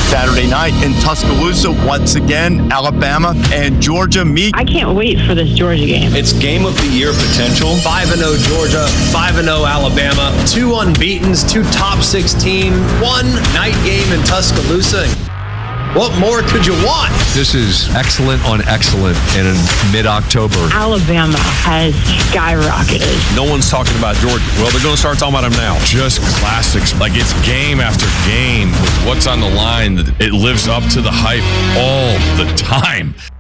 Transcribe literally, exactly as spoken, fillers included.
Saturday night in Tuscaloosa, once again, Alabama and Georgia meet. I can't wait for this Georgia game. It's game of the year potential. five and oh Georgia, five and oh Alabama, two unbeatens, two top six teams, one night game in Tuscaloosa. What more could you want? This is excellent on excellent in mid-October. Alabama has skyrocketed. No one's talking about Georgia. Well, they're going to start talking about them now. Just classics. Like, it's game after game with what's on the line. It lives up to the hype all the time.